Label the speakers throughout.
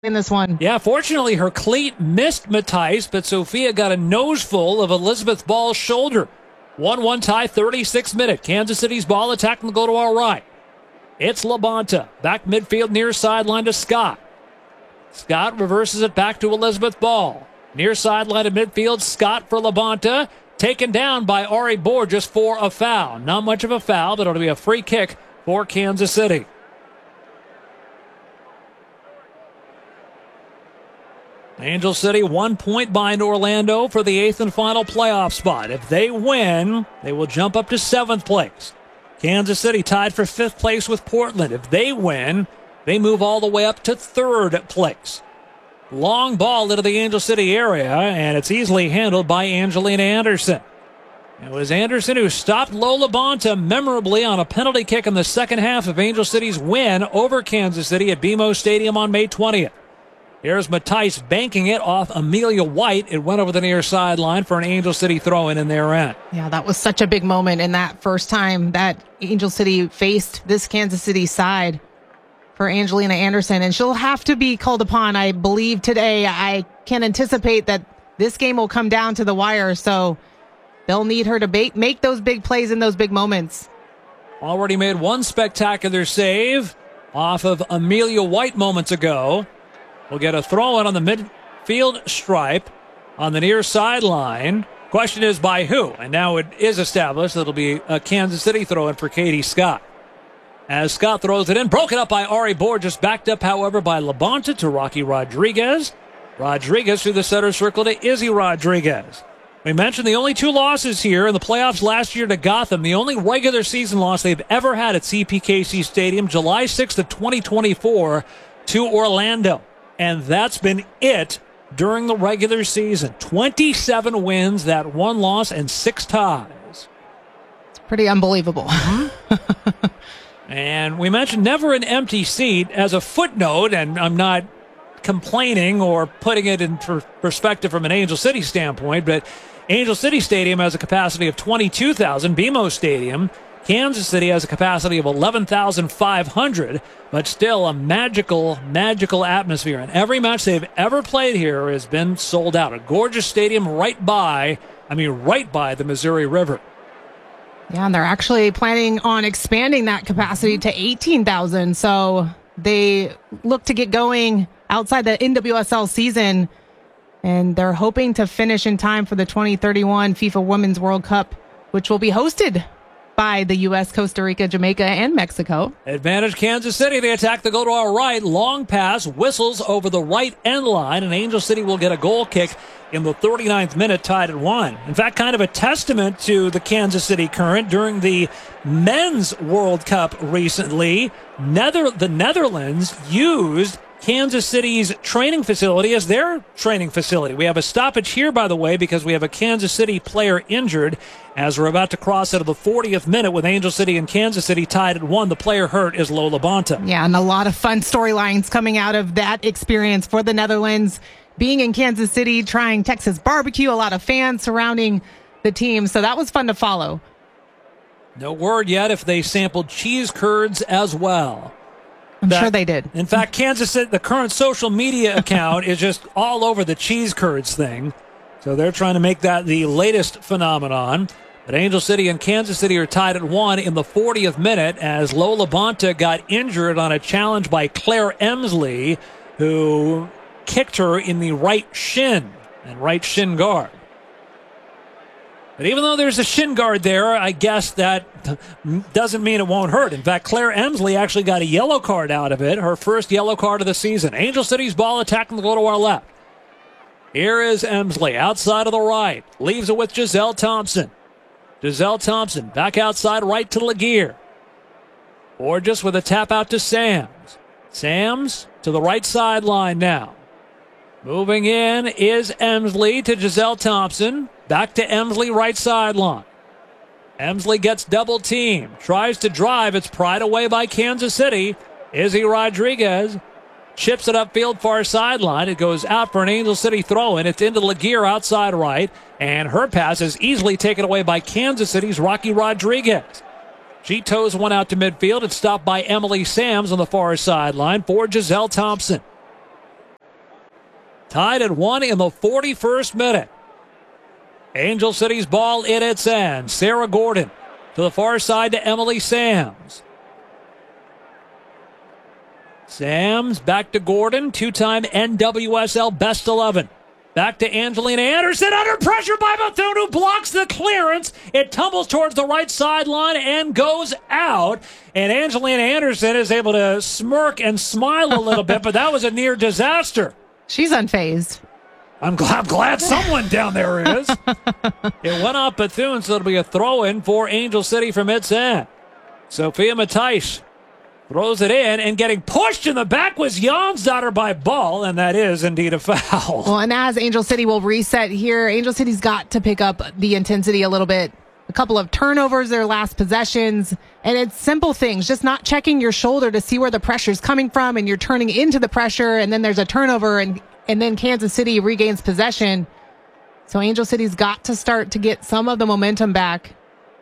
Speaker 1: in this one.
Speaker 2: Yeah, fortunately, her cleat missed Matthijs, but Sophia got a noseful of Elizabeth Ball's shoulder. 1-1 tie, 36th minute. Kansas City's ball attacking the goal to our right. It's Labonta. Back midfield near sideline to Scott. Scott reverses it back to Elizabeth Ball. Near sideline to midfield, Scott for Labonta. Taken down by Ari Borges for a foul. Not much of a foul, but it'll be a free kick for Kansas City. Angel City 1 point behind Orlando for the 8th and final playoff spot. If they win, they will jump up to 7th place. Kansas City tied for 5th place with Portland. If they win, they move all the way up to 3rd place. Long ball into the Angel City area, and it's easily handled by Angelina Anderson. It was Anderson who stopped Lola Bonta memorably on a penalty kick in the second half of Angel City's win over Kansas City at BMO Stadium on May 20th. Here's Matthijs banking it off Amelia White. It went over the near sideline for an Angel City throw-in in their end.
Speaker 1: Yeah, that was such a big moment in that first time that Angel City faced this Kansas City side for Angelina Anderson. And she'll have to be called upon, I believe, today. I can anticipate that this game will come down to the wire, so they'll need her to make those big plays in those big moments.
Speaker 2: Already made one spectacular save off of Amelia White moments ago. We'll get a throw-in on the midfield stripe on the near sideline. Question is by who? And now it is established that it'll be a Kansas City throw-in for Katie Scott. As Scott throws it in, broken up by Ari Borges, backed up, however, by Labonta to Rocky Rodriguez. Rodriguez through the center circle to Izzy Rodriguez. We mentioned the only 2 losses here in the playoffs last year to Gotham. The only regular season loss they've ever had at CPKC Stadium, July 6th of 2024 to Orlando. And that's been it during the regular season. 27 wins, that 1 loss, and 6 ties.
Speaker 1: It's pretty unbelievable.
Speaker 2: And we mentioned never an empty seat as a footnote, and I'm not complaining or putting it in perspective from an Angel City standpoint, but Angel City Stadium has a capacity of 22,000. BMO Stadium, Kansas City has a capacity of 11,500, but still a magical atmosphere. And every match they've ever played here has been sold out. A gorgeous stadium right by the Missouri River.
Speaker 1: Yeah, and they're actually planning on expanding that capacity to 18,000. So they look to get going outside the NWSL season, and they're hoping to finish in time for the 2031 FIFA Women's World Cup, which will be hosted by the U.S., Costa Rica, Jamaica, and Mexico.
Speaker 2: Advantage Kansas City. They attack the goal to our right. Long pass, whistles over the right end line, and Angel City will get a goal kick in the 39th minute, tied at 1. In fact, kind of a testament to the Kansas City Current during the Men's World Cup recently. The Netherlands used Kansas City's training facility as their training facility. We have a stoppage here, by the way, because we have a Kansas City player injured as we're about to cross into the 40th minute with Angel City and Kansas City tied at 1. The player hurt is Lola Bonta.
Speaker 1: Yeah, and a lot of fun storylines coming out of that experience for the Netherlands. Being in Kansas City, trying Texas barbecue, a lot of fans surrounding the team. So that was fun to follow.
Speaker 2: No word yet if they sampled cheese curds as well.
Speaker 1: I'm sure they did.
Speaker 2: In fact, Kansas City, the current social media account is just all over the cheese curds thing. So they're trying to make that the latest phenomenon. But Angel City and Kansas City are tied at 1 in the 40th minute as Lola Bonta got injured on a challenge by Claire Emsley, who kicked her in the right shin and right shin guard. But even though there's a shin guard there, I guess that doesn't mean it won't hurt. In fact, Claire Emsley actually got a yellow card out of it, her first yellow card of the season. Angel City's ball attacking the goal to our left. Here is Emsley outside of the right. Leaves it with Giselle Thompson. Giselle Thompson back outside right to Laguerre. Borges with a tap out to Sams. Sams to the right sideline now. Moving in is Emsley to Giselle Thompson. Back to Emsley, right sideline. Emsley gets double teamed. Tries to drive. It's pried away by Kansas City. Izzy Rodriguez chips it upfield far sideline. It goes out for an Angel City throw-in. It's into Laguerre outside right. And her pass is easily taken away by Kansas City's Rocky Rodriguez. She toes one out to midfield. It's stopped by Emily Sams on the far sideline for Giselle Thompson. Tied at 1 in the 41st minute. Angel City's ball in its end. Sarah Gordon to the far side to Emily Sams. Sams back to Gordon, two-time NWSL Best 11. Back to Angelina Anderson, under pressure by Bethune, who blocks the clearance. It tumbles towards the right sideline and goes out. And Angelina Anderson is able to smirk and smile a little bit, but that was a near disaster.
Speaker 1: She's unfazed.
Speaker 2: I'm glad someone down there is. It went off Bethune, so it'll be a throw-in for Angel City from its end. Sophia Matthijs throws it in, and getting pushed in the back was Jansdotter by Ball, and that is indeed a foul.
Speaker 1: Well, and as Angel City will reset here, Angel City's got to pick up the intensity a little bit. A couple of turnovers, their last possessions, and it's simple things, just not checking your shoulder to see where the pressure's coming from, and you're turning into the pressure, and then there's a turnover, and then Kansas City regains possession. So Angel City's got to start to get some of the momentum back.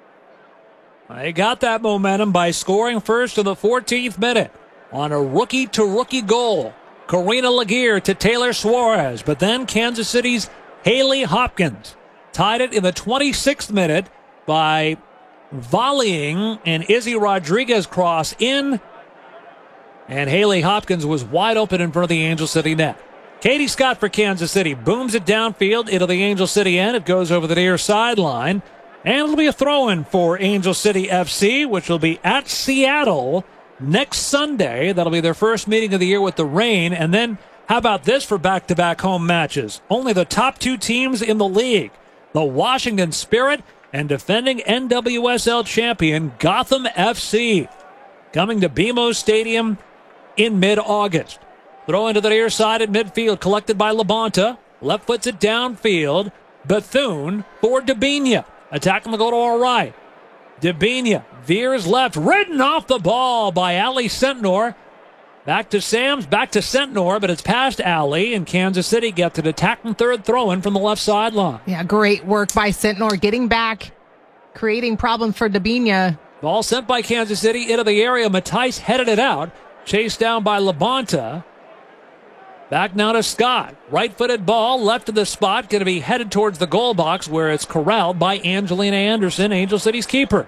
Speaker 2: They got that momentum by scoring first in the 14th minute on a rookie-to-rookie goal. Karina Laguerre to Taylor Suarez, but then Kansas City's Haley Hopkins tied it in the 26th minute by volleying an Izzy Rodriguez cross in, and Haley Hopkins was wide open in front of the Angel City net. Katie Scott for Kansas City booms it downfield into the Angel City end. It goes over the near sideline. And it'll be a throw-in for Angel City FC, which will be at Seattle next Sunday. That'll be their first meeting of the year with the rain. And then how about this for back-to-back home matches? Only the top two teams in the league, the Washington Spirit and defending NWSL champion Gotham FC, coming to BMO Stadium in mid-August. Throw into the near side at midfield, collected by Labonta. Left foots it downfield. Bethune for Debinha. Attacking the goal to our right. Debinha veers left, ridden off the ball by Ali Sentnor. Back to Sams, back to Sentnor, but it's past Ali, and Kansas City gets an attacking third throw-in from the left sideline.
Speaker 1: Yeah, great work by Sentnor, getting back, creating problems for Debinha.
Speaker 2: Ball sent by Kansas City into the area. Matthijs headed it out, chased down by Labonta. Back now to Scott. Right-footed ball, left of the spot, going to be headed towards the goal box where it's corralled by Angelina Anderson, Angel City's keeper.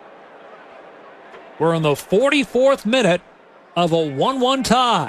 Speaker 2: We're in the 44th minute of a 1-1 tie.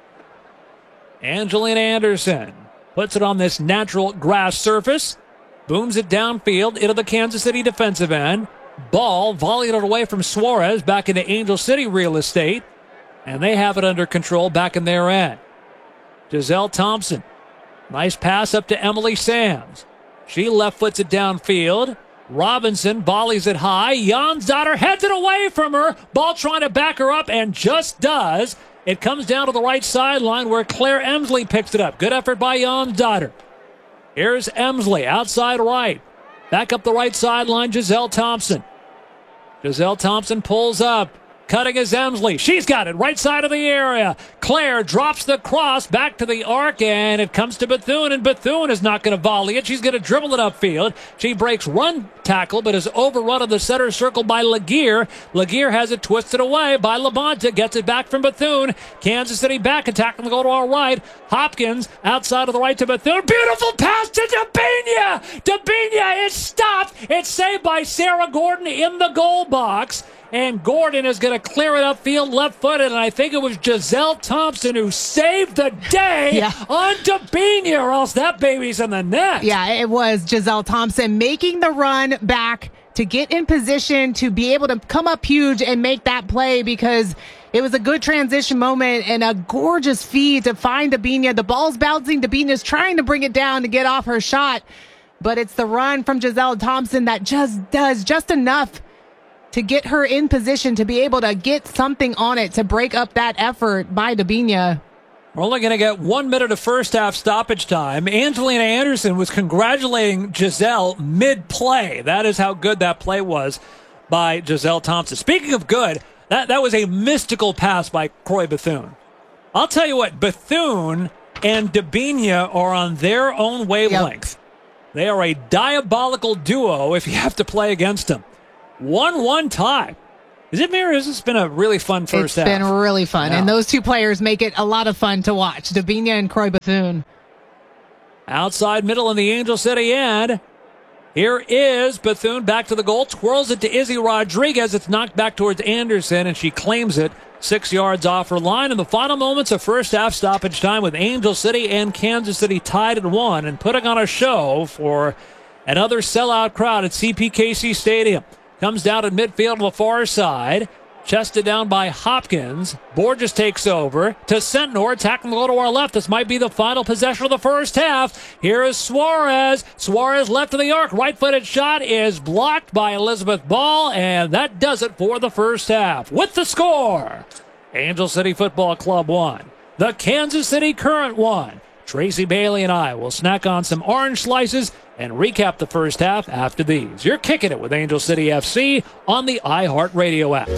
Speaker 2: Angelina Anderson puts it on this natural grass surface, booms it downfield into the Kansas City defensive end. Ball volleyed it away from Suarez back into Angel City real estate, and they have it under control back in their end. Giselle Thompson. Nice pass up to Emily Sams. She left foots it downfield. Robinson volleys it high. Jansdotter heads it away from her. Ball trying to back her up and just does. It comes down to the right sideline where Claire Emsley picks it up. Good effort by Jansdotter. Here's Emsley outside right. Back up the right sideline, Giselle Thompson. Giselle Thompson pulls up. Cutting is Emsley. She's got it right side of the area. Claire drops the cross back to the arc, and it comes to Bethune, and Bethune is not going to volley it. She's going to dribble it upfield. She breaks run tackle, but is overrun in the center circle by Laguerre. Laguerre has it twisted away by Labonta. Gets it back from Bethune. Kansas City back, attacking the goal to our right. Hopkins outside of the right to Bethune. Beautiful pass to Debinha. Debinha is stopped. It's saved by Sarah Gordon in the goal box. And Gordon is going to clear it upfield left-footed, and I think it was Giselle Thompson who saved the day on Debinha, or else that baby's in the net.
Speaker 1: Yeah, it was Giselle Thompson making the run back to get in position to be able to come up huge and make that play, because it was a good transition moment and a gorgeous feed to find Debinha. The ball's bouncing. Debinha's trying to bring it down to get off her shot, but it's the run from Giselle Thompson that just does just enough to get her in position to be able to get something on it to break up that effort by Debinha.
Speaker 2: We're only going to get 1 minute of first half stoppage time. Angelina Anderson was congratulating Giselle mid-play. That is how good that play was by Giselle Thompson. Speaking of good, that was a mystical pass by Croy Bethune. I'll tell you what, Bethune and Debinha are on their own wavelength. Yep. They are a diabolical duo if you have to play against them. 1-1 tie. Is it, Mary? It's been a really fun first half.
Speaker 1: It's been really fun. Yeah. And those two players make it a lot of fun to watch, Debinha and Croy Bethune.
Speaker 2: Outside middle in the Angel City end. Here is Bethune back to the goal. Twirls it to Izzy Rodriguez. It's knocked back towards Anderson, and she claims it 6 yards off her line. In the final moments of first half stoppage time with Angel City and Kansas City tied at 1 and putting on a show for another sellout crowd at CPKC Stadium. Comes down at midfield on the far side. Chested down by Hopkins. Borges takes over to Sentnor, attacking the goal to our left. This might be the final possession of the first half. Here is Suarez. Suarez left of the arc. Right-footed shot is blocked by Elizabeth Ball, and that does it for the first half. With the score, Angel City Football Club 1. The Kansas City Current 1. Tracy Bailey and I will snack on some orange slices and recap the first half after these. You're kicking it with Angel City FC on the iHeartRadio app.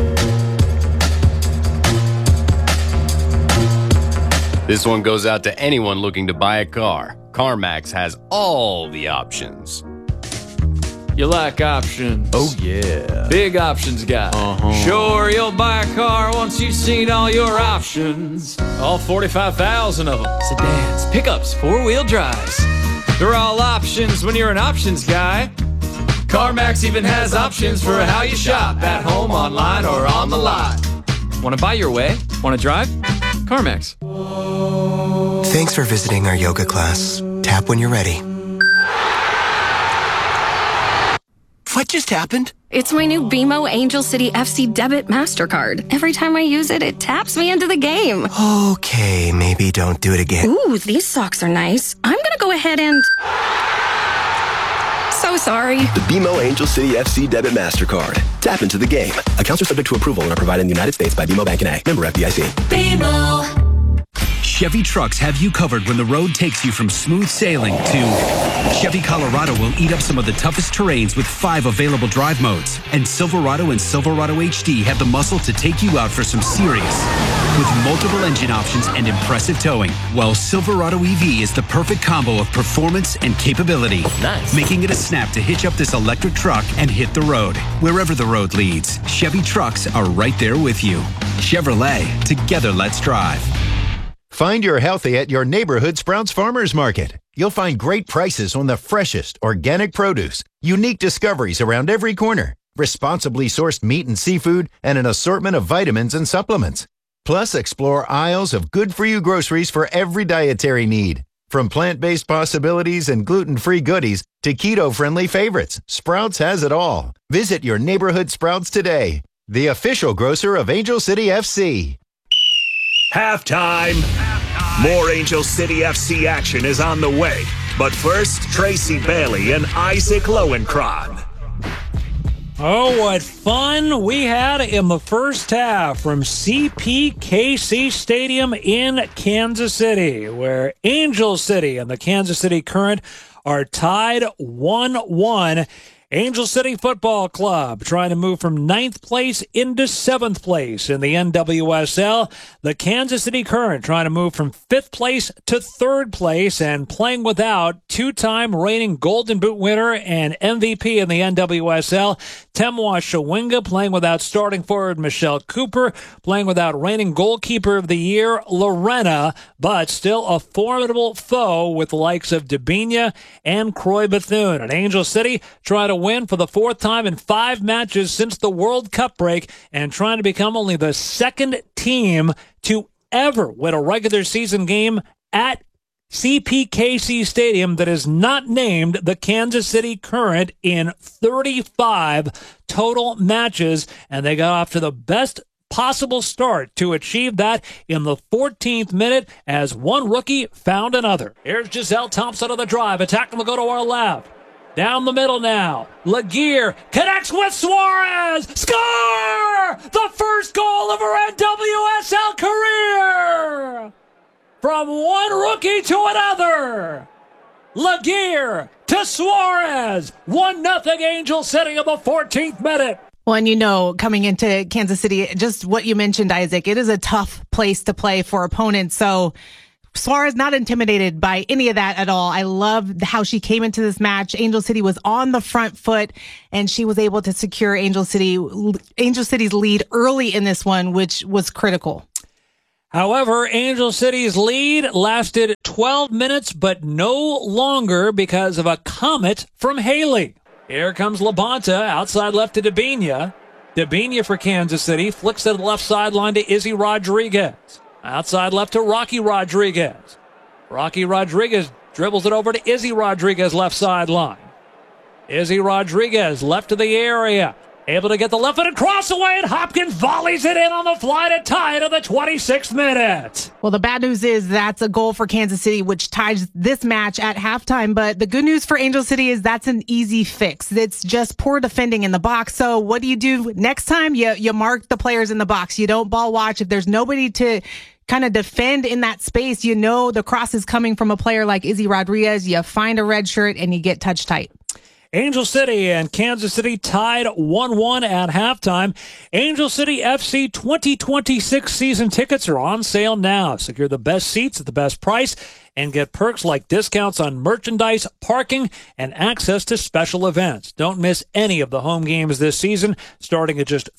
Speaker 3: This one goes out to anyone looking to buy a car. CarMax has all the options.
Speaker 4: You like options?
Speaker 3: Oh, yeah.
Speaker 4: Big options guy. Sure, you'll buy a car once you've seen all your options. All 45,000 of them. Sedans, pickups, four-wheel drives. They're all options when you're an options guy. CarMax even has options for how you shop, at home, online, or on the lot. Want to buy your way? Want to drive? CarMax.
Speaker 5: Thanks for visiting our yoga class. Tap when you're ready. What just happened?
Speaker 6: It's my new BMO Angel City FC Debit MasterCard. Every time I use it, it taps me into the game.
Speaker 5: Okay, maybe don't do it again.
Speaker 6: Ooh, these socks are nice. I'm gonna go ahead and... So sorry.
Speaker 7: The BMO Angel City FC Debit MasterCard. Tap into the game. Accounts are subject to approval and are provided in the United States by BMO Bank N.A. Member FDIC.
Speaker 6: BMO.
Speaker 8: Chevy trucks have you covered when the road takes you from smooth sailing to Chevy Colorado will eat up some of the toughest terrains with 5 available drive modes. And Silverado and Silverado HD have the muscle to take you out for some serious. With multiple engine options and impressive towing, while Silverado EV is the perfect combo of performance and capability.
Speaker 3: Nice.
Speaker 8: Making it a snap to hitch up this electric truck and hit the road. Wherever the road leads, Chevy trucks are right there with you. Chevrolet, together let's drive.
Speaker 9: Find your healthy at your neighborhood Sprouts Farmers Market. You'll find great prices on the freshest organic produce, unique discoveries around every corner, responsibly sourced meat and seafood, and an assortment of vitamins and supplements. Plus, explore aisles of good-for-you groceries for every dietary need. From plant-based possibilities and gluten-free goodies to keto-friendly favorites, Sprouts has it all. Visit your neighborhood Sprouts today, the official grocer of Angel City FC.
Speaker 10: Halftime. More Angel City FC action is on the way. But first, Tracy Bailey and Isaac Lowenkron.
Speaker 2: Oh, what fun we had in the first half from CPKC Stadium in Kansas City, where Angel City and the Kansas City Current are tied 1-1. Angel City Football Club trying to move from 9th place into 7th place in the NWSL. The Kansas City Current trying to move from 5th place to 3rd place and playing without 2-time reigning Golden Boot winner and MVP in the NWSL, Temwa Shawinga, playing without starting forward Michelle Cooper, playing without reigning goalkeeper of the year Lorena, but still a formidable foe with the likes of Dabinia and Croy Bethune. And Angel City trying to win for the 4th time in 5 matches since the World Cup break and trying to become only the 2nd team to ever win a regular season game at CPKC Stadium that is not named the Kansas City Current in 35 total matches, and they got off to the best possible start to achieve that in the 14th minute as one rookie found another. Here's Giselle Thompson on the drive, attacking will go to our left. Down the middle now. Laguerre connects with Suarez. Score! The first goal of her NWSL career! From one rookie to another. Laguerre to Suarez. 1-0 Angel City in the 14th minute.
Speaker 1: Well, and you know, coming into Kansas City, just what you mentioned, Isaac, it is a tough place to play for opponents. So Suarez not intimidated by any of that at all. I love how she came into this match. Angel City was on the front foot, and she was able to secure Angel City's lead early in this one, which was critical.
Speaker 2: However, Angel City's lead lasted 12 minutes, but no longer because of a comet from Haley. Here comes Labonta, outside left to Debinha. Debinha for Kansas City, flicks to the left sideline to Izzy Rodriguez. Outside left to Rocky Rodriguez. Rocky Rodriguez dribbles it over to Izzy Rodriguez, left sideline. Izzy Rodriguez, left to the area. Able to get the left-footed cross away, and Hopkins volleys it in on the fly to tie it at the 26th minute.
Speaker 1: Well, the bad news is that's a goal for Kansas City, which ties this match at halftime. But the good news for Angel City is that's an easy fix. It's just poor defending in the box. So what do? Next time, you mark the players in the box. You don't ball watch. If there's nobody to kind of defend in that space, you know the cross is coming from a player like Izzy Rodriguez. You find a red shirt and you get touch tight.
Speaker 2: Angel City and Kansas City tied 1-1 at halftime. Angel City FC 2026 season tickets are on sale now. Secure the best seats at the best price and get perks like discounts on merchandise, parking, and access to special events. Don't miss any of the home games this season, starting at just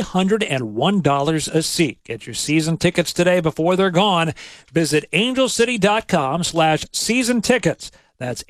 Speaker 2: $301 a seat. Get your season tickets today before they're gone. Visit angelcity.com/season tickets. That's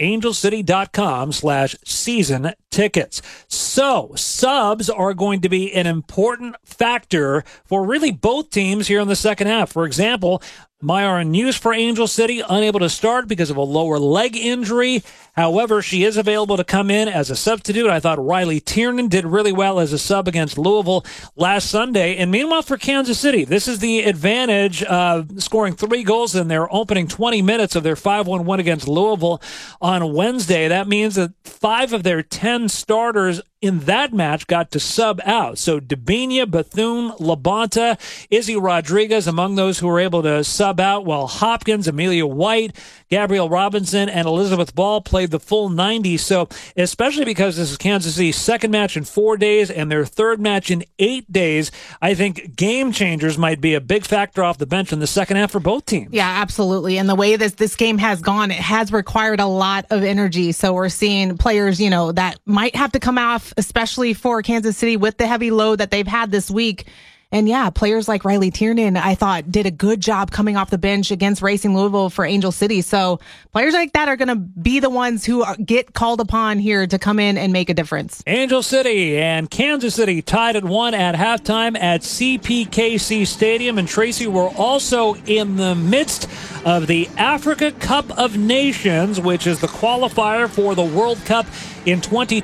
Speaker 2: angelcity.com/season tickets. So subs are going to be an important factor for really both teams here in the second half. For example, Myara News for Angel City, unable to start because of a lower leg injury. However, she is available to come in as a substitute. I thought Riley Tiernan did really well as a sub against Louisville last Sunday. And meanwhile, for Kansas City, this is the advantage of scoring 3 goals in their opening 20 minutes of their 5-1 win against Louisville on Wednesday. That means that 5 of their 10 starters in that match got to sub out. So Debinha, Bethune, Labonta, Izzy Rodriguez among those who were able to sub out, while Hopkins, Amelia White, Gabrielle Robinson, and Elizabeth Ball played the full 90. So especially because this is Kansas City's second match in 4 days and their third match in 8 days, I think game changers might be a big factor off the bench in the second half for both teams.
Speaker 1: Yeah, absolutely. And the way this game has gone, it has required a lot of energy. So we're seeing players, that might have to come off, especially for Kansas City with the heavy load that they've had this week. And yeah, players like Riley Tiernan, I thought, did a good job coming off the bench against Racing Louisville for Angel City. So players like that are going to be the ones who get called upon here to come in and make a difference.
Speaker 2: Angel City and Kansas City tied at 1 at halftime at CPKC Stadium. And Tracy, we're also in the midst of the Africa Cup of Nations, which is the qualifier for the World Cup in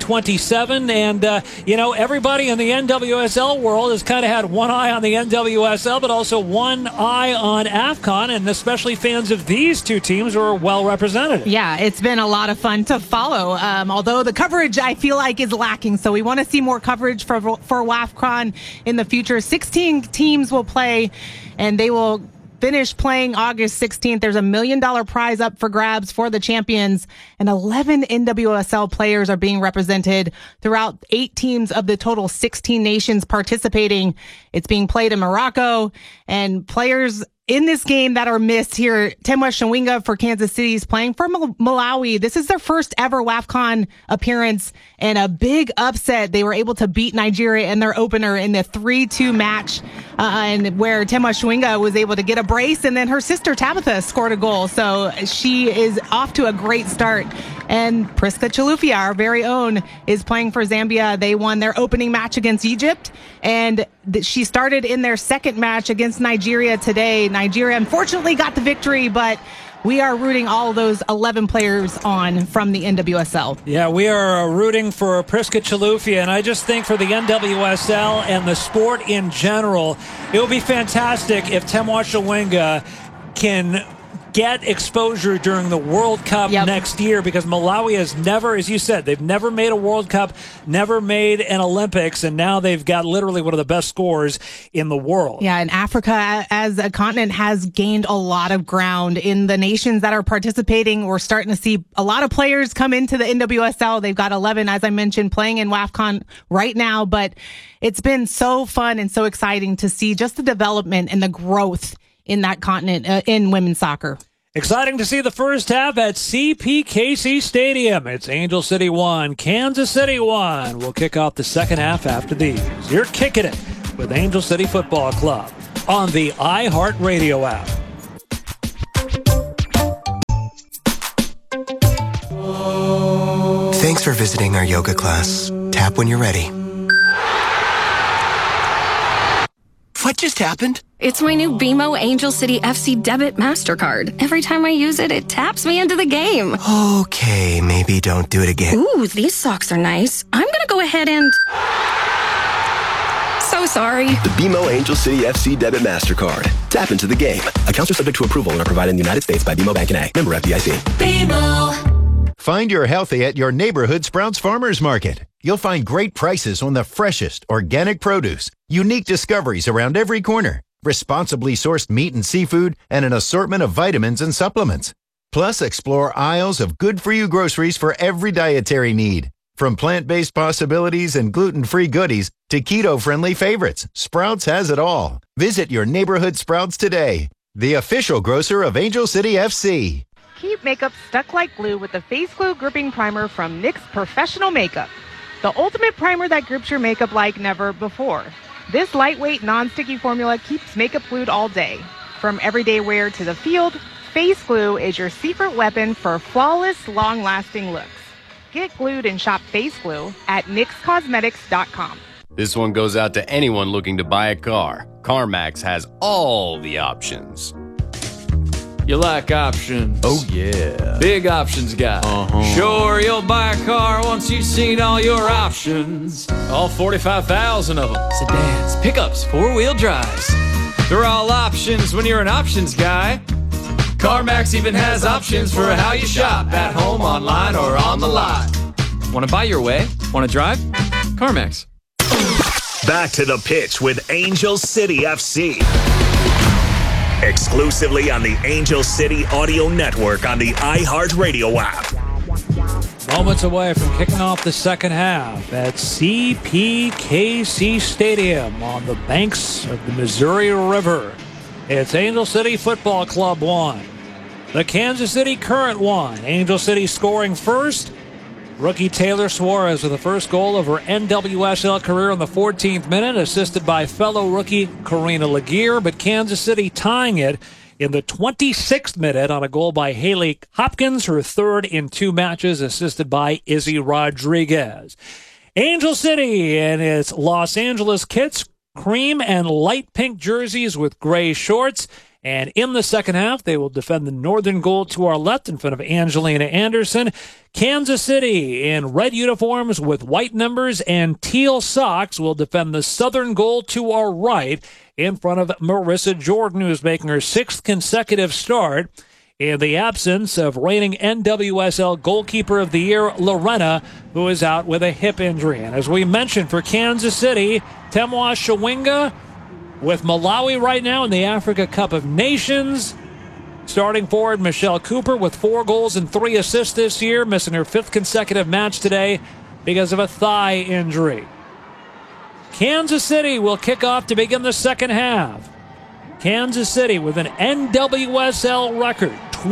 Speaker 2: 2027. And, everybody in the NWSL world has kind of had one eye on the NWSL, but also one eye on AFCON, and especially fans of these two teams are well represented.
Speaker 1: Yeah, it's been a lot of fun to follow, although the coverage, I feel like, is lacking. So we want to see more coverage for WAFCON in the future. 16 teams will play, and they will finish playing August 16th. There's $1 million prize up for grabs for the champions, and 11 NWSL players are being represented throughout 8 teams of the total 16 nations participating. It's being played in Morocco, and players in this game that are missed here, Temwa Shawinga for Kansas City is playing for Malawi. This is their first ever WAFCON appearance, and a big upset. They were able to beat Nigeria in their opener in the 3-2 match, and where Temwa Shawinga was able to get a brace, and then her sister Tabitha scored a goal. So she is off to a great start. And Priska Chilufya, our very own, is playing for Zambia. They won their opening match against Egypt, and she started in their second match against Nigeria today. Nigeria unfortunately got the victory, but we are rooting all of those 11 players on from the NWSL.
Speaker 2: Yeah, we are rooting for Priska Chilufya, and I just think for the NWSL and the sport in general, it would be fantastic if Temwa Shawinga can get exposure during the World Cup next year, because Malawi has never, as you said, they've never made a World Cup, never made an Olympics, and now they've got literally one of the best scores in the world.
Speaker 1: Yeah, and Africa as a continent has gained a lot of ground in the nations that are participating. We're starting to see a lot of players come into the NWSL. They've got 11, as I mentioned, playing in WAFCON right now, but it's been so fun and so exciting to see just the development and the growth in that continent in women's soccer.
Speaker 2: Exciting to see the first half at CPKC Stadium. It's Angel City 1, Kansas City 1. We'll kick off the second half after these. You're kicking it with Angel City Football Club on the iHeartRadio app.
Speaker 5: Thanks for visiting our yoga class. Tap when you're ready.
Speaker 7: What just happened?
Speaker 6: It's my new BMO Angel City FC Debit MasterCard. Every time I use it, it taps me into the game.
Speaker 5: Okay, maybe don't do it again.
Speaker 6: Ooh, these socks are nice. I'm gonna go ahead and... So sorry.
Speaker 7: The BMO Angel City FC Debit MasterCard. Tap into the game. Accounts are subject to approval and are provided in the United States by BMO Bank and A. Member FDIC.
Speaker 9: BMO. Find your healthy at your neighborhood Sprouts Farmers Market. You'll find great prices on the freshest organic produce, unique discoveries around every corner, responsibly sourced meat and seafood, and an assortment of vitamins and supplements. Plus, explore aisles of good-for-you groceries for every dietary need. From plant-based possibilities and gluten-free goodies to keto-friendly favorites, Sprouts has it all. Visit your neighborhood Sprouts today, the official grocer of Angel City FC.
Speaker 1: Keep makeup stuck like glue with the Face Glue Gripping Primer from NYX Professional Makeup. The ultimate primer that grips your makeup like never before. This lightweight, non-sticky formula keeps makeup glued all day. From everyday wear to the field, Face Glue is your secret weapon for flawless, long-lasting looks. Get glued and shop Face Glue at NYXCosmetics.com.
Speaker 3: This one goes out to anyone looking to buy a car. CarMax has all the options.
Speaker 4: You like options?
Speaker 3: Oh, yeah.
Speaker 4: Big options guy. Sure, you'll buy a car once you've seen all your options. All 45,000 of them. Sedans, pickups, four-wheel drives. They're all options when you're an options guy. CarMax even has options for how you shop. At home, online, or on the lot. Want to buy your way? Want to drive? CarMax.
Speaker 10: Back to the pitch with Angel City FC. Exclusively on the Angel City Audio Network on the iHeartRadio app.
Speaker 2: Moments away from kicking off the second half at CPKC Stadium on the banks of the Missouri River. It's Angel City Football Club 1. The Kansas City Current 1. Angel City scoring first. Rookie Taylor Suarez with the first goal of her NWSL career in the 14th minute, assisted by fellow rookie Karina Laguerre, but Kansas City tying it in the 26th minute on a goal by Haley Hopkins, her third in 2 matches, assisted by Izzy Rodriguez. Angel City in its Los Angeles kits, cream and light pink jerseys with gray shorts. And in the second half, they will defend the northern goal to our left in front of Angelina Anderson. Kansas City in red uniforms with white numbers and teal socks will defend the southern goal to our right in front of Marissa Jordan, who's making her 6th consecutive start in the absence of reigning NWSL Goalkeeper of the Year, Lorena, who is out with a hip injury. And as we mentioned, for Kansas City, Temwa Shawinga with Malawi right now in the Africa Cup of Nations. Starting forward, Michelle Cooper with 4 goals and 3 assists this year, missing her 5th consecutive match today because of a thigh injury. Kansas City will kick off to begin the second half. Kansas City with an NWSL record,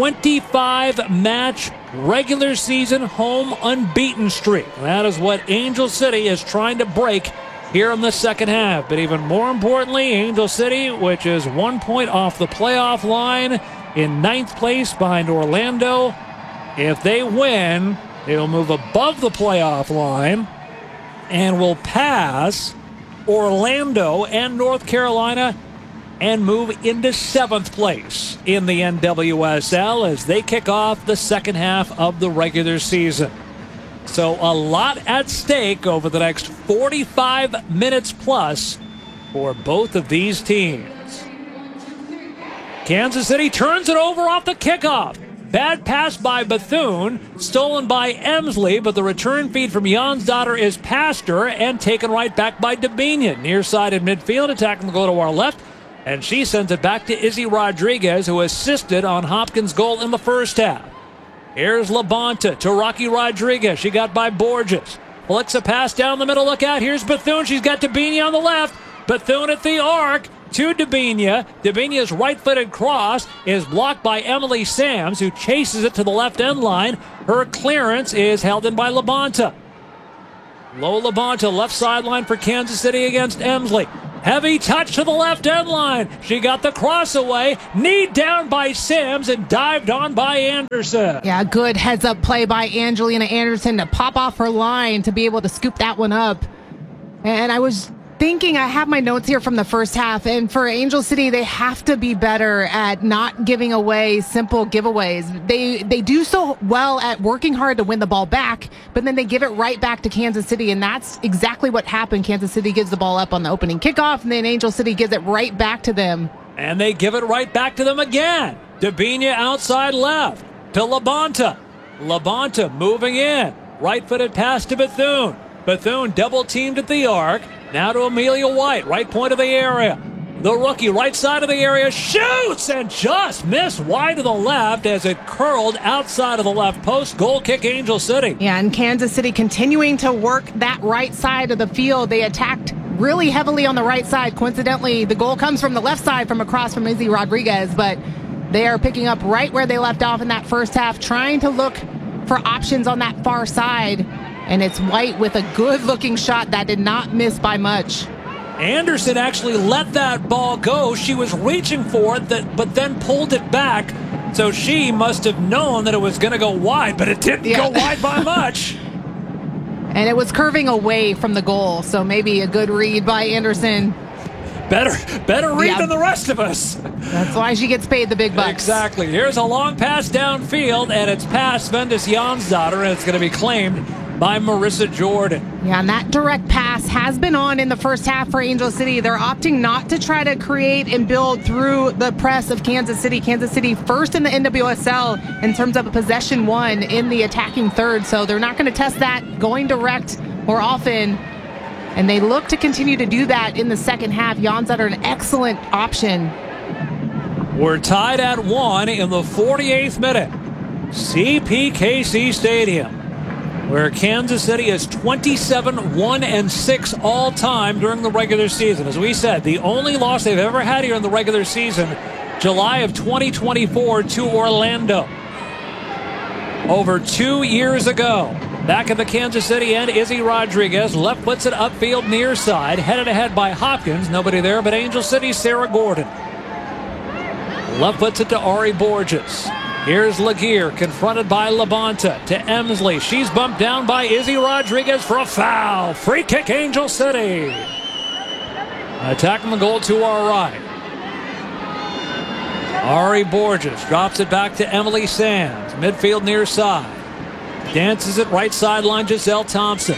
Speaker 2: 25-match regular season home unbeaten streak. That is what Angel City is trying to break here in the second half. But even more importantly, Angel City, which is 1 point off the playoff line, in 9th place behind Orlando. If they win, they will move above the playoff line and will pass Orlando and North Carolina and move into 7th place in the NWSL as they kick off the second half of the regular season. So a lot at stake over the next 45 minutes plus for both of these teams. Kansas City turns it over off the kickoff. Bad pass by Bethune, stolen by Emsley, but the return feed from Jonsdottir is past her and taken right back by Debinha. Near side in midfield, attacking the goal to our left, and she sends it back to Izzy Rodriguez, who assisted on Hopkins' goal in the first half. Here's Labonta to Rocky Rodriguez. She got by Borges. Flicks a pass down the middle. Look out. Here's Bethune. She's got Debinha on the left. Bethune at the arc to Debinha. Debinha's right-footed cross is blocked by Emily Sams, who chases it to the left end line. Her clearance is held in by Labonta. Low Labonta, left sideline for Kansas City against Emsley. Heavy touch to the left end line. She got the cross away, kneed down by Sims, and dived on by Anderson.
Speaker 1: Yeah, good heads-up play by Angelina Anderson to pop off her line to be able to scoop that one up. And I was thinking, I have my notes here from the first half, and for Angel City, they have to be better at not giving away simple giveaways. They do so well at working hard to win the ball back, but then they give it right back to Kansas City, and that's exactly what happened. Kansas City gives the ball up on the opening kickoff, and then Angel City gives it right back to them.
Speaker 2: And they give it right back to them again. Dabinia outside left to Labonta. Labonta moving in. Right-footed pass to Bethune. Bethune double-teamed at the arc. Now to Amelia White, right point of the area. The rookie, right side of the area, shoots and just missed wide to the left as it curled outside of the left post. Goal kick, Angel City.
Speaker 1: Yeah, and Kansas City continuing to work that right side of the field. They attacked really heavily on the right side. Coincidentally, the goal comes from the left side from across from Izzy Rodriguez, but they are picking up right where they left off in that first half, trying to look for options on that far side. And it's White with a good-looking shot that did not miss by much.
Speaker 2: Anderson actually let that ball go. She was reaching for it, but then pulled it back. So she must have known that it was going to go wide, but it didn't go wide by much.
Speaker 1: And it was curving away from the goal, so maybe a good read by Anderson.
Speaker 2: Better read than the rest of us.
Speaker 1: That's why she gets paid the big bucks.
Speaker 2: Exactly. Here's a long pass downfield, and it's past Vendis Jansdotter, and it's going to be claimed by Marissa Jordan.
Speaker 1: Yeah, and that direct pass has been on in the first half for Angel City. They're opting not to try to create and build through the press of Kansas City. Kansas City first in the NWSL in terms of a possession one in the attacking third, so they're not going to test that going direct more often. And they look to continue to do that in the second half. Jansdotter, an excellent option.
Speaker 2: We're tied at 1 in the 48th minute. CPKC Stadium, where Kansas City is 27-1-6 all time during the regular season. As we said, the only loss they've ever had here in the regular season, July of 2024 to Orlando. Over 2 years ago. Back at the Kansas City end, Izzy Rodriguez left puts it upfield near side, headed ahead by Hopkins. Nobody there but Angel City, Sarah Gordon. Left puts it to Ari Borges. Here's Laguerre, confronted by Labonta to Emsley. She's bumped down by Izzy Rodriguez for a foul. Free kick, Angel City. Attacking the goal to our right. Ari Borges drops it back to Emily Sands. Midfield near side. Dances it right sideline, Giselle Thompson.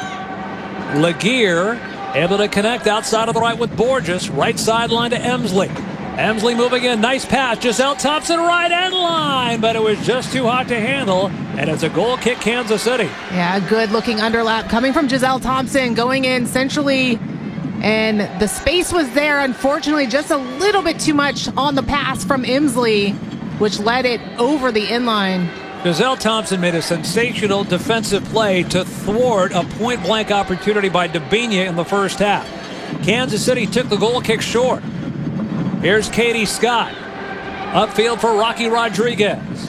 Speaker 2: Laguerre able to connect outside of the right with Borges. Right sideline to Emsley. Emsley moving in. Nice pass. Giselle Thompson right end line, but it was just too hot to handle, and it's a goal kick, Kansas City.
Speaker 1: Yeah, good looking underlap coming from Giselle Thompson, going in centrally, and the space was there. Unfortunately, just a little bit too much on the pass from Emsley, which led it over the inline.
Speaker 2: Giselle Thompson made a sensational defensive play to thwart a point-blank opportunity by Dabinia in the first half. Kansas City took the goal kick short. Here's Katie Scott. Upfield for Rocky Rodriguez.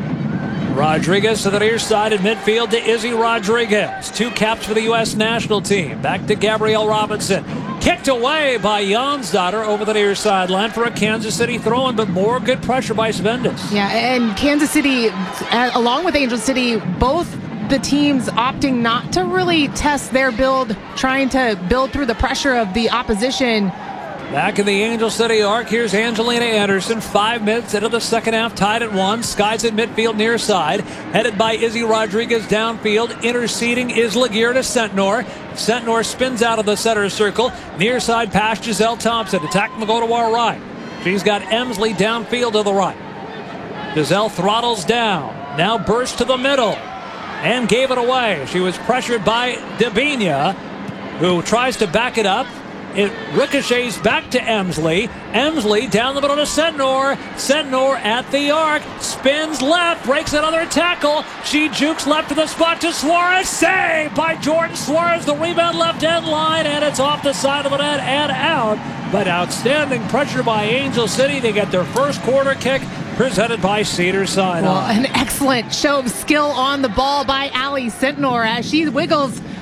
Speaker 2: Rodriguez to the near side in midfield to Izzy Rodriguez. 2 caps for the U.S. national team. Back to Gabrielle Robinson. Kicked away by Jansdotter over the near sideline for a Kansas City throw-in, but more good pressure by Svendis.
Speaker 1: Yeah, and Kansas City, along with Angel City, both the teams opting not to really test their build, trying to build through the pressure of the opposition.
Speaker 2: Back in the Angel City arc, here's Angelina Anderson. 5 minutes into the second half, tied at 1. Skies at midfield near side. Headed by Izzy Rodriguez downfield. Interceding is Laguerre to Sentnor. Sentnor spins out of the center circle. Near side pass, Giselle Thompson. Attacking the goal to our right. She's got Emsley downfield to the right. Giselle throttles down. Now bursts to the middle. And gave it away. She was pressured by Dabinia, who tries to back it up. It ricochets back to Emsley. Emsley down the middle to Sentnor. Sentnor at the arc. Spins left. Breaks another tackle. She jukes left to the spot to Suarez. Saved by Jordan Suarez. The rebound left end line. And it's off the side of the net and out. But outstanding pressure by Angel City to get their first quarter kick. Presented by Cedars-Sinai.
Speaker 1: Well, an excellent show of skill on the ball by Allie Sentnor as she wiggles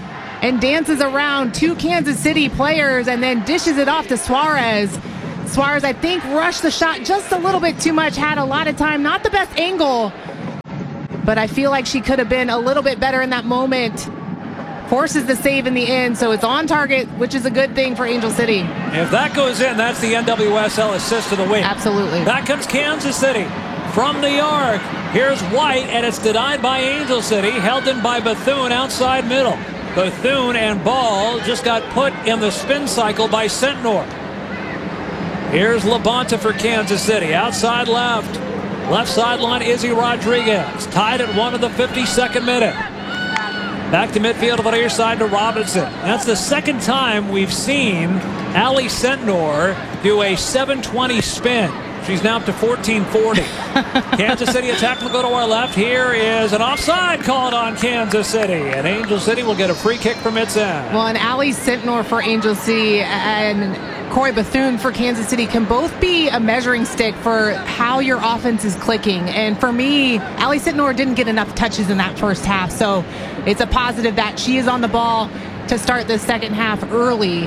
Speaker 1: and dances around 2 Kansas City players and then dishes it off to Suarez. Suarez, I think, rushed the shot just a little bit too much, had a lot of time. Not the best angle, but I feel like she could have been a little bit better in that moment. Forces the save in the end, so it's on target, which is a good thing for Angel City.
Speaker 2: If that goes in, that's the NWSL assist of the week.
Speaker 1: Absolutely.
Speaker 2: Back comes Kansas City from the arc. Here's White, and it's denied by Angel City, held in by Bethune outside middle. Bethune and ball just got put in the spin cycle by Sentnor. Here's Labonta for Kansas City, outside left. Left sideline, Izzy Rodriguez, tied at 1 of the 52nd minute. Back to midfield on the near side to Robinson. That's the second time we've seen Allie Sentnor do a 720 spin. She's now up to 1440. Kansas City attack will go to our left. Here is an offside called on Kansas City. And Angel City will get a free kick from its end.
Speaker 1: Well, and Allie Sentnor for Angel City and Corey Bethune for Kansas City can both be a measuring stick for how your offense is clicking. And for me, Allie Sentnor didn't get enough touches in that first half. So it's a positive that she is on the ball to start the second half early.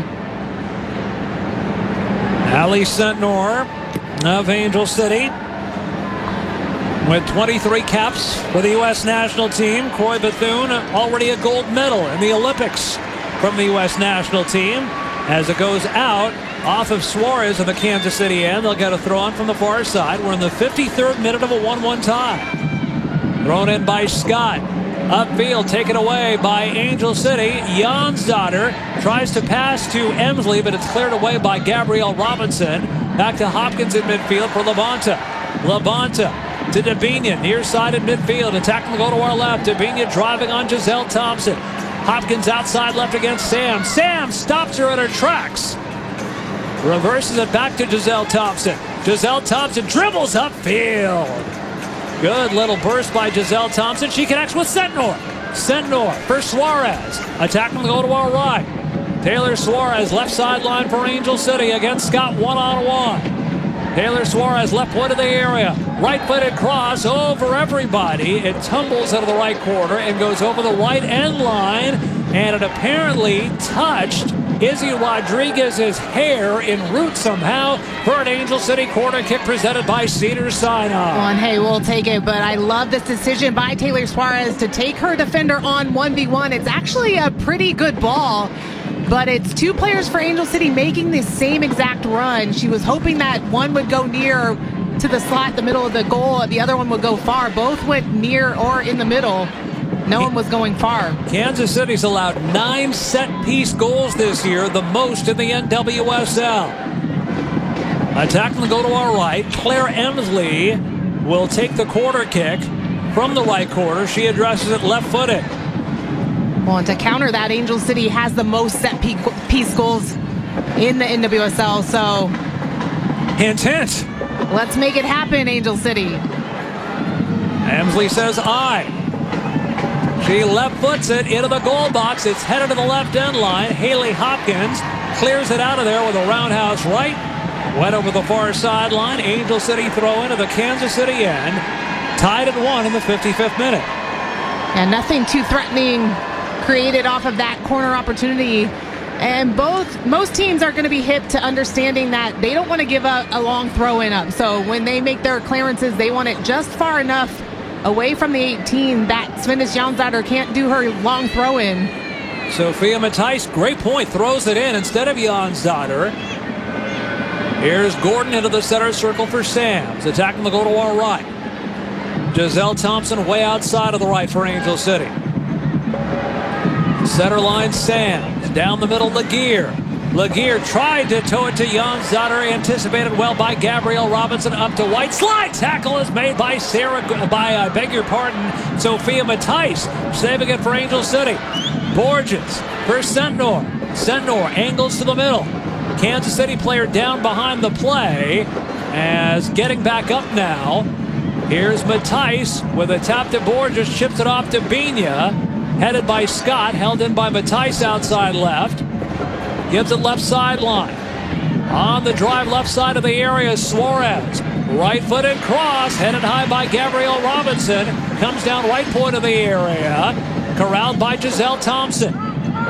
Speaker 2: Allie Sentnor of Angel City with 23 caps for the U.S. national team. Corey Bethune already a gold medal in the Olympics from the U.S. national team. As it goes out off of Suarez in the Kansas City end, they'll get a throw on from the far side. We're in the 53rd minute of a 1-1 tie. Thrown in by Scott. Upfield, taken away by Angel City. Jansdotter tries to pass to Emsley, but it's cleared away by Gabrielle Robinson. Back to Hopkins in midfield for Labonta. Labonta to Debinha, near side in midfield. Attacking the goal to our left. Debinha driving on Giselle Thompson. Hopkins outside left against Sam. Sam stops her in her tracks. Reverses it back to Giselle Thompson. Giselle Thompson dribbles upfield. Good little burst by Giselle Thompson. She connects with Sentnor. Sentnor for Suarez. Attacking the goal to our right. Taylor Suarez, left sideline for Angel City against Scott one-on-one. Taylor Suarez, left point of the area. Right-footed cross over everybody. It tumbles out of the right corner and goes over the right end line. And it apparently touched Izzy Rodriguez's hair en route somehow for an Angel City corner kick presented by Cedars-Sinai.
Speaker 1: Well, and hey, we'll take it, but I love this decision by Taylor Suarez to take her defender on 1v1. It's actually a pretty good ball, but it's 2 players for Angel City making the same exact run. She was hoping that one would go near to the slot, the middle of the goal, the other one would go far. Both went near or in the middle. No one was going far.
Speaker 2: Kansas City's allowed 9 set-piece goals this year, the most in the NWSL. Attacking the goal to our right. Claire Emsley will take the corner kick from the right corner. She addresses it left-footed.
Speaker 1: Well, and to counter that, Angel City has the most set-piece goals in the NWSL, so...
Speaker 2: Hint, hint.
Speaker 1: Let's make it happen, Angel City.
Speaker 2: Emsley says aye. She left foots it into the goal box. It's headed to the left end line. Haley Hopkins clears it out of there with a roundhouse right. Went over the far sideline. Angel City throw into the Kansas City end. Tied at 1 in the 55th minute.
Speaker 1: And nothing too threatening created off of that corner opportunity. And most teams are going to be hip to understanding that they don't want to give a long throw in up. So when they make their clearances, they want it just far enough away from the 18 that Svennis Jansdotter can't do her long throw in.
Speaker 2: Sophia Matthijs, great point, throws it in instead of Jansdotter. Here's Gordon into the center circle for Sams, attacking the goal to our right. Giselle Thompson way outside of the right for Angel City. Center line Sams, down the middle Laguerre. Laguerre tried to tow it to Jansdotter, anticipated well by Gabrielle Robinson, up to White. Slide tackle is made by Sophia Matthijs, saving it for Angel City. Borges for Sentnor. Sentnor angles to the middle. Kansas City player down behind the play, as getting back up now. Here's Matthijs with a tap to Borges, chips it off to Debinha, headed by Scott, held in by Matthijs outside left. Gives it left sideline. On the drive left side of the area, Suarez. Right-footed cross, headed high by Gabrielle Robinson. Comes down right point of the area. Corralled by Giselle Thompson.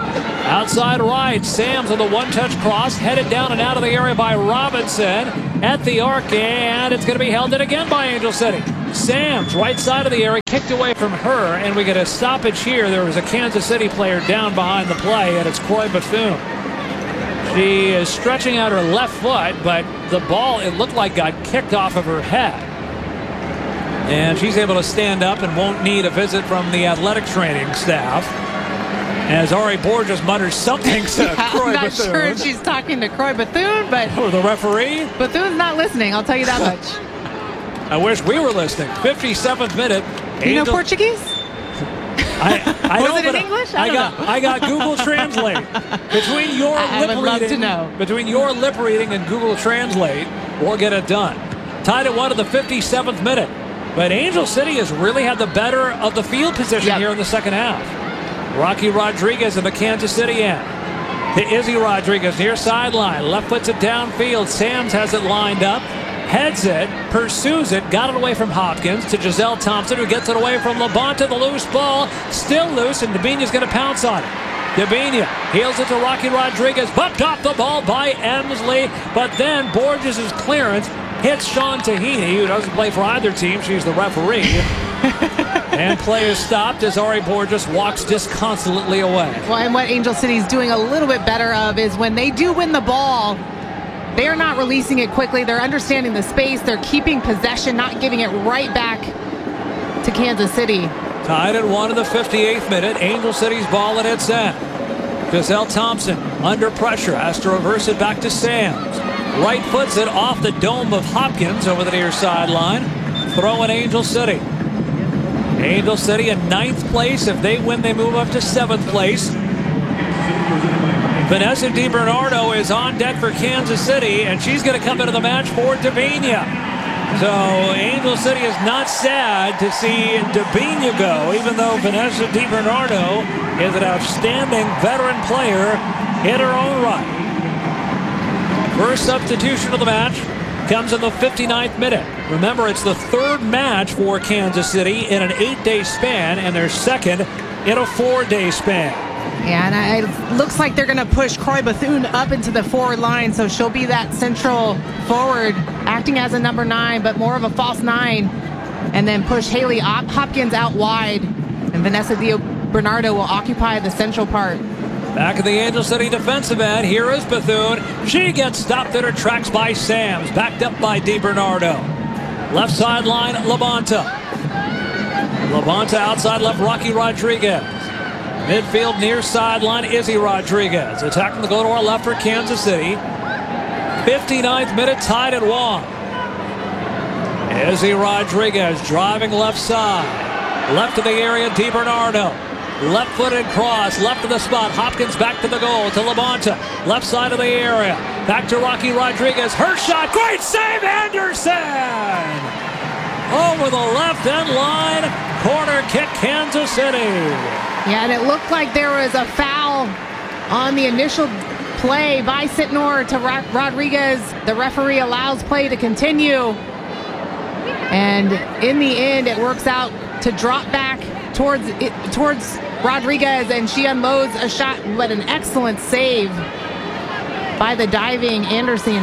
Speaker 2: Outside right, Sams with a one-touch cross, headed down and out of the area by Robinson at the arc, and it's going to be held in again by Angel City. Sams, right side of the area, kicked away from her, and we get a stoppage here. There was a Kansas City player down behind the play, and it's Croy Bethune. She is stretching out her left foot, but the ball, it looked like, got kicked off of her head. And she's able to stand up and won't need a visit from the athletic training staff. As Ari Borges mutters something to Croy Bethune.
Speaker 1: I'm not sure if she's talking to Croy Bethune, but...
Speaker 2: Or the referee?
Speaker 1: Bethune's not listening, I'll tell you that much.
Speaker 2: I wish we were listening. 57th minute.
Speaker 1: You know Portuguese?
Speaker 2: I
Speaker 1: Was
Speaker 2: know,
Speaker 1: it in
Speaker 2: but
Speaker 1: English?
Speaker 2: I got Google Translate. Between your lip reading and Google Translate, we'll get it done. Tied at 1 in the 57th minute. But Angel City has really had the better of the field position here in the second half. Rocky Rodriguez in the Kansas City end. To Izzy Rodriguez near sideline. Left puts it downfield. Sams has it lined up. Heads it. Pursues it. Got it away from Hopkins to Giselle Thompson, who gets it away from Labonta. The loose ball. Still loose, and Debina's going to pounce on it. Debina heels it to Rocky Rodriguez. Bumped off the ball by Emsley. But then Borges' clearance hits Sean Tahini, who doesn't play for either team. She's the referee. And play is stopped as Ari Borges walks disconsolately away.
Speaker 1: Well, and what Angel City's doing a little bit better of is when they do win the ball, they're not releasing it quickly. They're understanding the space. They're keeping possession, not giving it right back to Kansas City.
Speaker 2: Tied at 1 in the 58th minute. Angel City's ball at its end. Giselle Thompson under pressure has to reverse it back to Sams. Right foots it off the dome of Hopkins over the near sideline. Throw in Angel City. Angel City in 9th place. If they win, they move up to 7th place. Vanessa DiBernardo is on deck for Kansas City, and she's going to come into the match for Debina. So Angel City is not sad to see Debina go, even though Vanessa DiBernardo is an outstanding veteran player in her own right. First substitution of the match comes in the 59th minute. Remember, it's the third match for Kansas City in an 8-day span, and their second in a 4-day span.
Speaker 1: Yeah, and it looks like they're going to push Croy Bethune up into the forward line, so she'll be that central forward, acting as a number 9, but more of a false 9, and then push Haley Hopkins out wide, and Vanessa DiBernardo will occupy the central part.
Speaker 2: Back in the Angel City defensive end, here is Bethune. She gets stopped in her tracks by Sams, backed up by DiBernardo. Left sideline, Labonta. Labonta outside left, Rocky Rodriguez. Midfield near sideline, Izzy Rodriguez. Attacking the goal to our left for Kansas City. 59th minute, tied at 1. Izzy Rodriguez driving left side. Left of the area, DiBernardo. Left-footed cross, left of the spot. Hopkins back to the goal, to Labonta. Left side of the area. Back to Rocky Rodriguez. Her shot, great save, Anderson! Over the left end line. Corner kick, Kansas City.
Speaker 1: Yeah, and it looked like there was a foul on the initial play by Sitnor to Rodriguez. The referee allows play to continue. And in the end, it works out to drop back towards Rodriguez, and she unloads a shot. What an excellent save by the diving Anderson.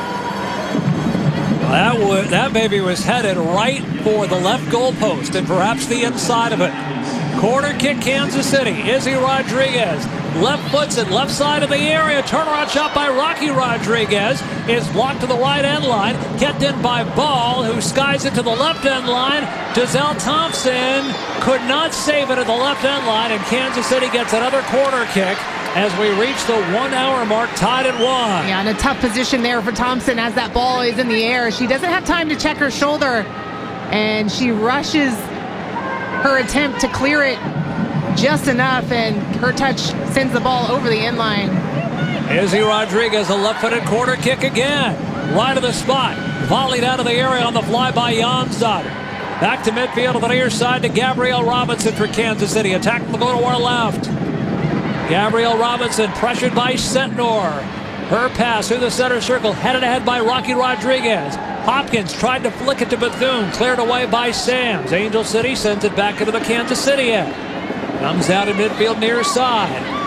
Speaker 2: That baby was headed right for the left goal post and perhaps the inside of it. Corner kick, Kansas City. Izzy Rodriguez left foots it, left side of the area. Turnaround shot by Rocky Rodriguez is blocked to the right end line. Kept in by Ball, who skies it to the left end line. Giselle Thompson could not save it at the left end line, and Kansas City gets another corner kick as we reach the 1 hour mark, tied at 1.
Speaker 1: Yeah, in a tough position there for Thompson as that ball is in the air. She doesn't have time to check her shoulder, and she rushes her attempt to clear it just enough, and her touch sends the ball over the end line.
Speaker 2: Izzy Rodriguez, a left-footed corner kick again. Right of the spot. Volleyed out of the area on the fly by Jansdotter. Back to midfield to the near side to Gabrielle Robinson for Kansas City. Attacking the goal to our left. Gabrielle Robinson pressured by Sentnor. Her pass through the center circle, headed ahead by Rocky Rodriguez. Hopkins tried to flick it to Bethune, cleared away by Sams. Angel City sends it back into the Kansas City end. Comes out in midfield near side.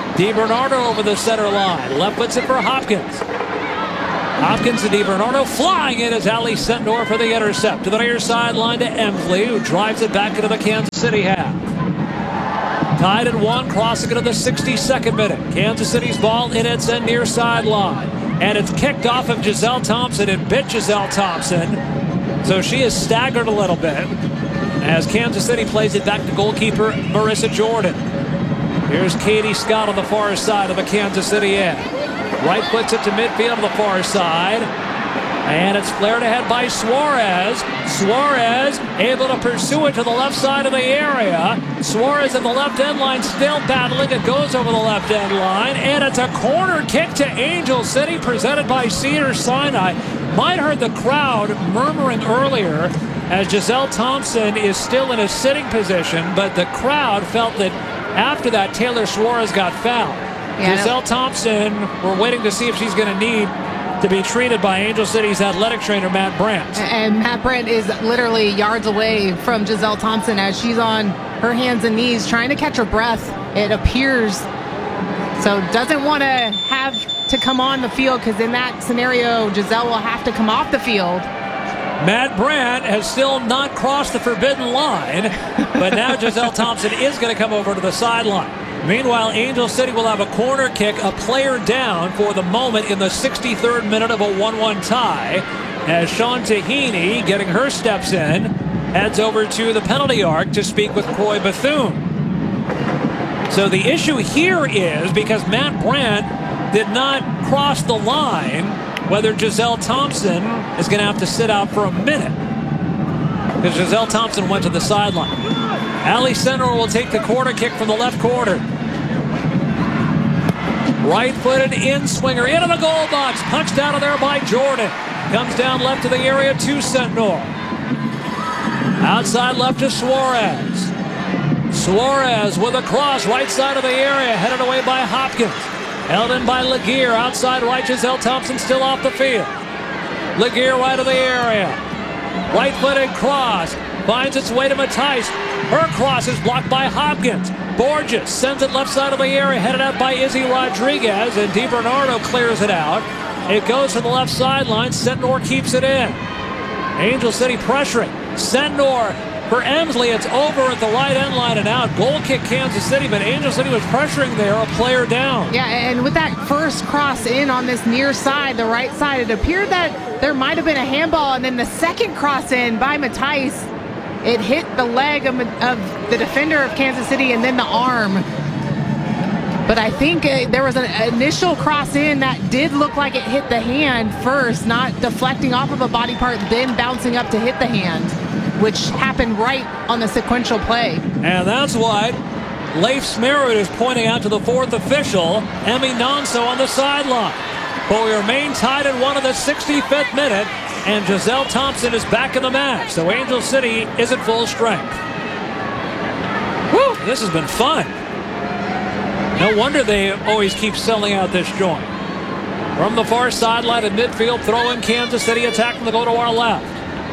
Speaker 2: DiBernardo over the center line. Left puts it for Hopkins. Hopkins to DiBernardo. Flying in is Ali Sentnor for the intercept. To the near sideline to Emsley, who drives it back into the Kansas City half. Tied at 1, crossing into the 62nd minute. Kansas City's ball in its end near sideline. And it's kicked off of Giselle Thompson. It bit Giselle Thompson. So she is staggered a little bit as Kansas City plays it back to goalkeeper Marissa Jordan. Here's Katie Scott on the far side of the Kansas City end. Right puts it to midfield on the far side. And it's flared ahead by Suarez. Suarez able to pursue it to the left side of the area. Suarez at the left end line still battling. It goes over the left end line. And it's a corner kick to Angel City presented by Cedars-Sinai. Might heard the crowd murmuring earlier as Giselle Thompson is still in a sitting position. But the crowd felt that after that, Taylor Suarez got fouled. Yeah, Giselle Thompson, we're waiting to see if she's going to need to be treated by Angel City's athletic trainer, Matt Brandt.
Speaker 1: And Matt Brandt is literally yards away from Giselle Thompson as she's on her hands and knees trying to catch her breath, it appears. So doesn't want to have to come on the field because in that scenario, Giselle will have to come off the field.
Speaker 2: Matt Brandt has still not crossed the forbidden line, but now Giselle Thompson is going to come over to the sideline. Meanwhile, Angel City will have a corner kick, a player down for the moment in the 63rd minute of a 1-1 tie. As Sean Tahini, getting her steps in, heads over to the penalty arc to speak with Croy Bethune. So the issue here is because Matt Brandt did not cross the line, whether Giselle Thompson is going to have to sit out for a minute. Because Giselle Thompson went to the sideline. Ali Sentnor will take the corner kick from the left corner. Right-footed in-swinger into the goal box. Punched out of there by Jordan. Comes down left to the area to Sentnor. Outside left to Suarez. Suarez with a cross right side of the area. Headed away by Hopkins. Held in by Laguerre. Outside right, Giselle Thompson still off the field. Laguerre right of the area. Right-footed cross. Finds its way to Matthijs. Her cross is blocked by Hopkins. Borges sends it left side of the area, headed out by Izzy Rodriguez, and DiBernardo clears it out. It goes to the left sideline. Sentnor keeps it in. Angel City pressuring. Sentnor for Emsley. It's over at the right end line and out. Goal kick Kansas City, but Angel City was pressuring there. A player down.
Speaker 1: Yeah, and with that first cross in on this near side, the right side, it appeared that there might have been a handball, and then the second cross in by Matthijs, it hit the leg of the defender of Kansas City and then the arm. But I think there was an initial cross in that did look like it hit the hand first, not deflecting off of a body part, then bouncing up to hit the hand, which happened right on the sequential play.
Speaker 2: And that's why Leif Smerud is pointing out to the fourth official, Emmy Nonso, on the sideline. But we remain tied at 1 of the 65th minute. And Giselle Thompson is back in the match. So Angel City is at full strength. Woo! This has been fun. No wonder they always keep selling out this joint. From the far sideline at midfield, throw in Kansas City, attacking the goal to our left.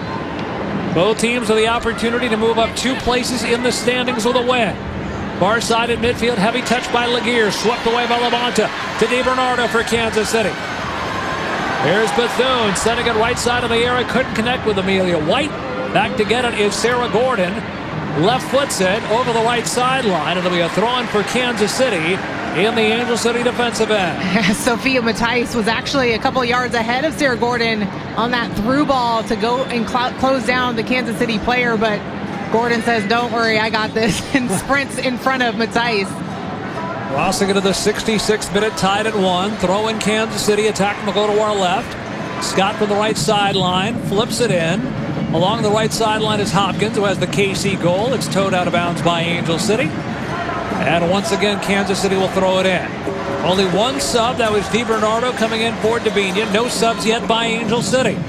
Speaker 2: Both teams have the opportunity to move up 2 places in the standings with a win. Far side at midfield, heavy touch by Laguerre, swept away by Labonta to DiBernardo for Kansas City. Here's Bethune, sending it right side of the area, couldn't connect with Amelia White. Back to get it is Sarah Gordon. Left foots it over the right sideline. It'll be a throw-in for Kansas City in the Angel City defensive end.
Speaker 1: Sophia Matthijs was actually a couple yards ahead of Sarah Gordon on that through ball to go and close down the Kansas City player, but Gordon says, don't worry, I got this, and sprints in front of Matthijs.
Speaker 2: Crossing into the 66th minute, tied at 1. Throw in Kansas City, attacking the goal to our left. Scott from the right sideline, flips it in. Along the right sideline is Hopkins, who has the KC goal. It's towed out of bounds by Angel City. And once again, Kansas City will throw it in. Only one sub, that was DiBernardo coming in for Davina. No subs yet by Angel City.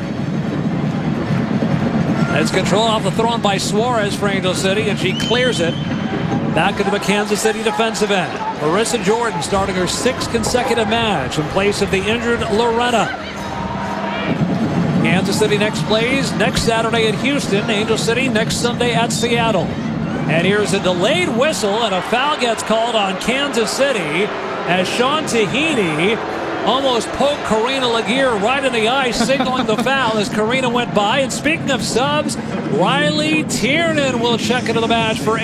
Speaker 2: It's controlled off the throw-in by Suarez for Angel City, and she clears it back into the Kansas City defensive end. Marissa Jordan starting her 6th consecutive match in place of the injured Loretta. Kansas City next plays next Saturday at Houston. Angel City next Sunday at Seattle. And here's a delayed whistle, and a foul gets called on Kansas City. as Sean Tahini almost poked Karina Laguerre right in the eye, signaling the foul as Karina went by. And speaking of subs, Riley Tiernan will check into the match for